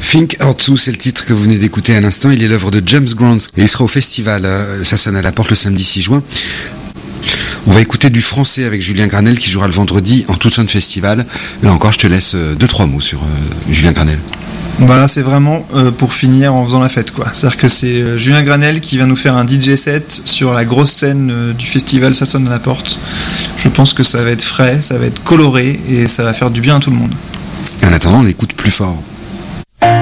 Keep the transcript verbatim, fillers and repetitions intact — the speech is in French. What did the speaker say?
Think Out, c'est le titre que vous venez d'écouter à l'instant. Il est l'œuvre de James Grant et il sera au festival. Ça sonne à la porte le samedi six juin. On va écouter du français avec Julien Granel qui jouera le vendredi en Tucson Festival. Là encore, je te laisse deux, trois mots sur euh, Julien Granel. Voilà, c'est vraiment euh, pour finir en faisant la fête, quoi. C'est-à-dire que c'est euh, Julien Granel qui va nous faire un D J set sur la grosse scène euh, du festival Ça sonne à la porte. Je pense que ça va être frais, ça va être coloré et ça va faire du bien à tout le monde. Et en attendant, on écoute plus fort.